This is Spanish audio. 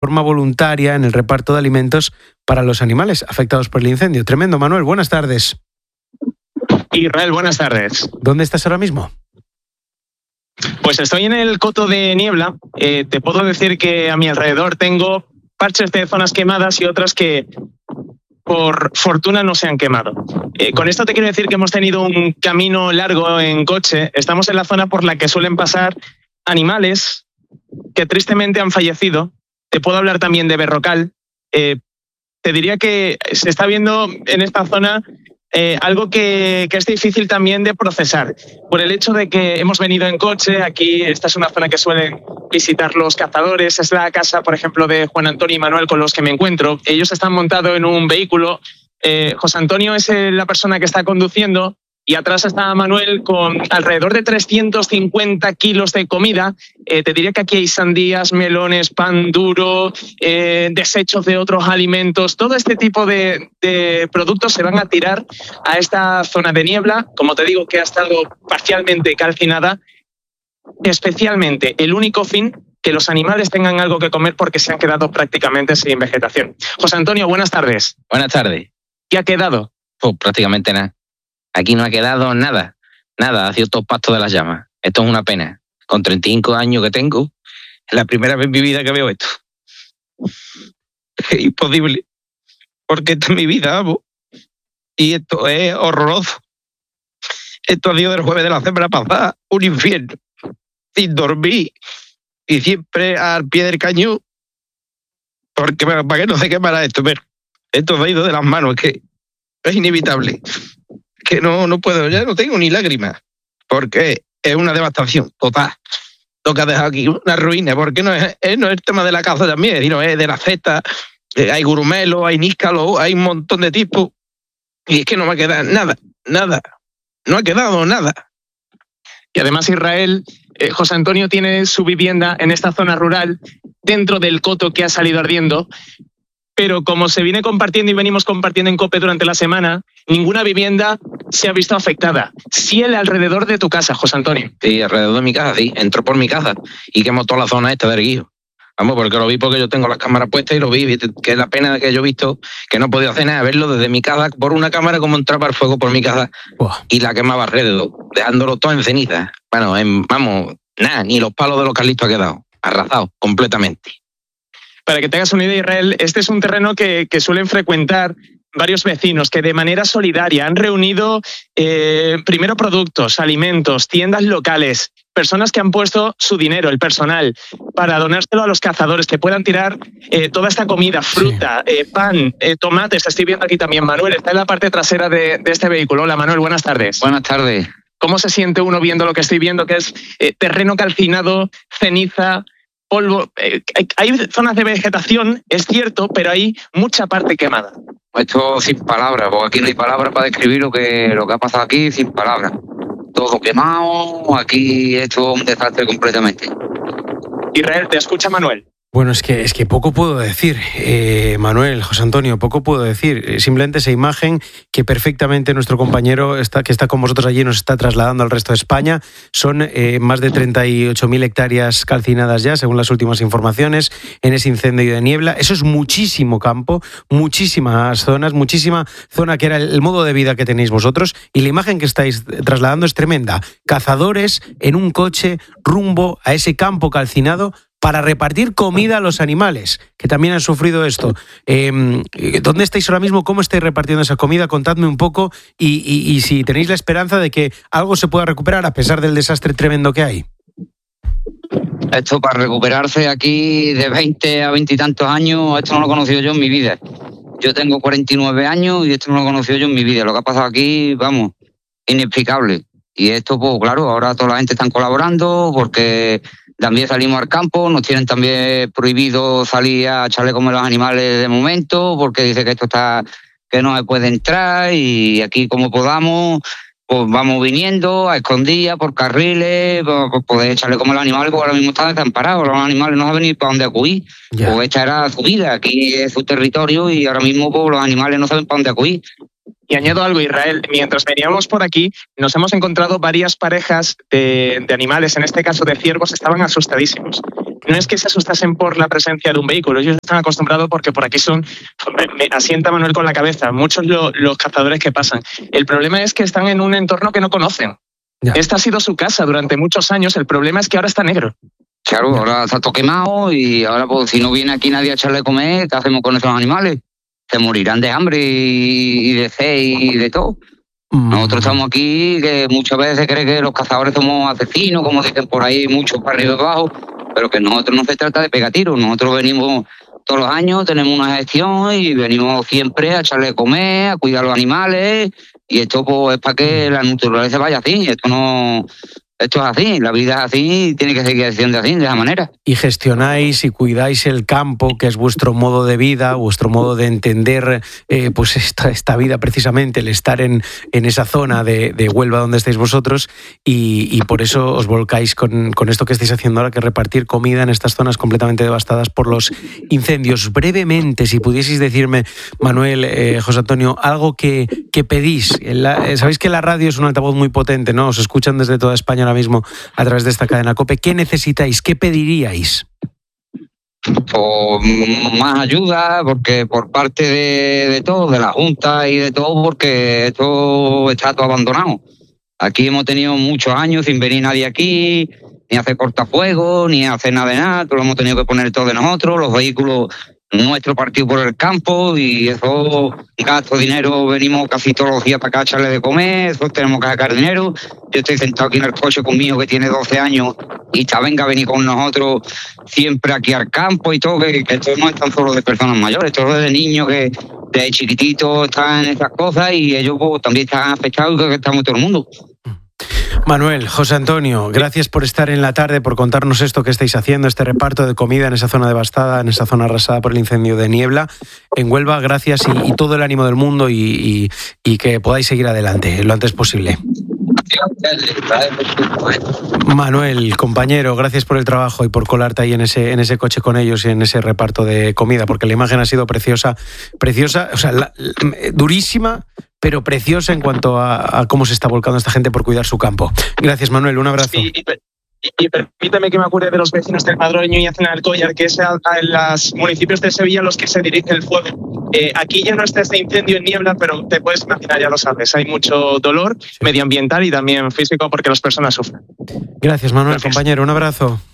forma voluntaria en el reparto de alimentos para los animales afectados por el incendio. Tremendo, Manuel, buenas tardes. Israel, buenas tardes. ¿Dónde estás ahora mismo? Pues estoy en el Coto de Niebla. Te puedo decir que a mi alrededor tengo parches de zonas quemadas y otras que por fortuna no se han quemado. Con esto te quiero decir que hemos tenido un camino largo en coche. Estamos en la zona por la que suelen pasar animales que tristemente han fallecido. Te puedo hablar también de Berrocal. Te diría que se está viendo en esta zona algo que es difícil también de procesar. Por el hecho de que hemos venido en coche, aquí esta es una zona que suelen visitar los cazadores, es la casa, por ejemplo, de Juan Antonio y Manuel con los que me encuentro. Ellos están montados en un vehículo. José Antonio es la persona que está conduciendo y atrás está Manuel con alrededor de 350 kilos de comida. Te diría que aquí hay sandías, melones, pan duro, desechos de otros alimentos. Todo este tipo de productos se van a tirar a esta zona de niebla, como te digo, que ha estado parcialmente calcinada. Especialmente el único fin, que los animales tengan algo que comer porque se han quedado prácticamente sin vegetación. José Antonio, buenas tardes. Buenas tardes. ¿Qué ha quedado? Pues prácticamente nada. Aquí no ha quedado nada. Nada, ha sido todo pasto de las llamas. Esto es una pena. Con 35 años que tengo, es la primera vez en mi vida que veo esto. Es imposible. Porque esta es mi vida, amo. Y esto es horroroso. Esto ha sido del jueves de la semana pasada, un infierno. Sin dormir. Y siempre al pie del cañón. Porque para que no se quemara esto, pero esto se ha ido de las manos, que es inevitable. Que no puedo, ya no tengo ni lágrimas, porque es una devastación total. Toca dejar aquí una ruina, porque no es el tema de la caza también, sino es de la cesta. Hay gurumelo, hay níscalo, hay un montón de tipos, y es que no me queda nada, no ha quedado nada. Y además Israel, José Antonio tiene su vivienda en esta zona rural, dentro del coto que ha salido ardiendo, pero como se viene compartiendo y venimos compartiendo en COPE durante la semana, ninguna vivienda se ha visto afectada. Sí, el alrededor de tu casa, José Antonio. Sí, alrededor de mi casa, sí. Entró por mi casa y quemó toda la zona esta de Erguijo. Vamos, porque lo vi porque yo tengo las cámaras puestas y lo vi, que es la pena de que yo he visto que no he podido hacer nada, verlo desde mi casa por una cámara como entraba el fuego por mi casa y la quemaba alrededor, dejándolo todo en ceniza. Bueno, vamos, nada, ni los palos de los Carlitos ha quedado, arrasado completamente. Para que te hagas una idea, Israel, este es un terreno que suelen frecuentar varios vecinos que de manera solidaria han reunido primero productos, alimentos, tiendas locales, personas que han puesto su dinero, el personal, para donárselo a los cazadores, que puedan tirar toda esta comida, fruta, pan, tomates. Estoy viendo aquí también, Manuel, está en la parte trasera de este vehículo. Hola, Manuel, buenas tardes. Buenas tardes. ¿Cómo se siente uno viendo lo que estoy viendo, que es terreno calcinado, ceniza, polvo? Hay zonas de vegetación, es cierto, pero hay mucha parte quemada. Esto sin palabras, porque aquí no hay palabras para describir lo que ha pasado aquí, sin palabras. Todo quemado, aquí esto es un desastre completamente. Israel, te escucha Manuel. Bueno, es que poco puedo decir, Manuel, José Antonio, poco puedo decir. Simplemente esa imagen que perfectamente nuestro compañero que está con vosotros allí nos está trasladando al resto de España. Son más de 38.000 hectáreas calcinadas ya, según las últimas informaciones, en ese incendio de niebla. Eso es muchísimo campo, muchísimas zonas, muchísima zona que era el modo de vida que tenéis vosotros. Y la imagen que estáis trasladando es tremenda. Cazadores en un coche rumbo a ese campo calcinado para repartir comida a los animales, que también han sufrido esto. ¿Dónde estáis ahora mismo? ¿Cómo estáis repartiendo esa comida? Contadme un poco y si tenéis la esperanza de que algo se pueda recuperar a pesar del desastre tremendo que hay. Esto para recuperarse aquí de 20 a 20 y tantos años, esto no lo he conocido yo en mi vida. Yo tengo 49 años y esto no lo he conocido yo en mi vida. Lo que ha pasado aquí, vamos, inexplicable. Y esto, pues claro, ahora toda la gente está colaborando porque también salimos al campo, nos tienen también prohibido salir a echarle comer a los animales de momento, porque dice que esto está, que no se puede entrar, y aquí como podamos, pues vamos viniendo a escondidas por carriles, por poder echarle comer a los animales, porque ahora mismo están desamparados, los animales no saben ni para dónde acudir, porque esta era su vida, aquí es su territorio, y ahora mismo pues, los animales no saben para dónde acudir. Y añado algo, Israel, mientras veníamos por aquí, nos hemos encontrado varias parejas de animales, en este caso de ciervos, estaban asustadísimos. no es que se asustasen por la presencia de un vehículo, ellos están acostumbrados porque por aquí me asienta Manuel con la cabeza, muchos los cazadores que pasan. El problema es que están en un entorno que no conocen. Ya. Esta ha sido su casa durante muchos años, el problema es que ahora está negro. Claro, ahora está todo quemado y ahora pues si no viene aquí nadie a echarle a comer, ¿qué hacemos con esos animales? Se morirán de hambre y de sed y de todo. Nosotros estamos aquí, que muchas veces se cree que los cazadores somos asesinos, como dicen por ahí muchos para arriba y abajo, pero que nosotros no se trata de pegar tiros. Nosotros venimos todos los años, tenemos una gestión y venimos siempre a echarle a comer, a cuidar los animales, y esto pues, es para que la naturaleza vaya así. Esto es así, la vida es así y tiene que seguir siendo así, de esa manera. Y gestionáis y cuidáis el campo, que es vuestro modo de vida, vuestro modo de entender pues esta vida precisamente, el estar en esa zona de Huelva donde estáis vosotros, y por eso os volcáis con esto que estáis haciendo ahora, que es repartir comida en estas zonas completamente devastadas por los incendios. Brevemente, si pudieseis decirme, Manuel, José Antonio, algo que pedís. Sabéis que la radio es un altavoz muy potente, ¿no? Os escuchan desde toda España ahora mismo a través de esta cadena COPE. ¿Qué necesitáis? ¿Qué pediríais? Pues más ayuda, porque por parte de todo, de la Junta y de todo, porque esto está todo abandonado. Aquí hemos tenido muchos años sin venir nadie aquí, ni hacer cortafuegos, ni hacer nada de nada. Todo lo hemos tenido que poner todo de nosotros, los vehículos nuestro partido por el campo, y eso gasto dinero, venimos casi todos los días para acá a echarle de comer, eso tenemos que sacar dinero. Yo estoy sentado aquí en el coche con mi hijo que tiene 12 años y está venga a venir con nosotros siempre aquí al campo y todo, que esto no es tan solo de personas mayores, esto es de niños que de chiquititos están en esas cosas y ellos pues, también están afectados y creo que estamos todo el mundo. Manuel, José Antonio, gracias por estar en la tarde, por contarnos esto que estáis haciendo, este reparto de comida en esa zona devastada, en esa zona arrasada por el incendio de Niebla en Huelva. Gracias y todo el ánimo del mundo y que podáis seguir adelante lo antes posible. Manuel, compañero, gracias por el trabajo y por colarte ahí en ese coche con ellos y en ese reparto de comida, porque la imagen ha sido preciosa, o sea, durísima, pero preciosa en cuanto a cómo se está volcando esta gente por cuidar su campo. Gracias, Manuel, un abrazo. Y permítame que me acuerde de los vecinos del Madroño y Aznalcóllar, que es en los municipios de Sevilla a los que se dirige el fuego. Aquí ya no está este incendio en Niebla, pero te puedes imaginar, ya lo sabes, hay mucho dolor medioambiental y también físico porque las personas sufren. Gracias, Manuel, compañero, un abrazo.